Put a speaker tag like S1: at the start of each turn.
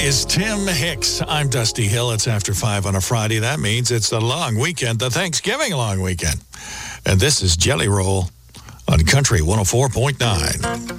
S1: is Tim Hicks. I'm Dusty Hill. It's after 5 on a Friday. That means it's the long weekend, the Thanksgiving long weekend. And this is Jelly Roll on Country 104.9.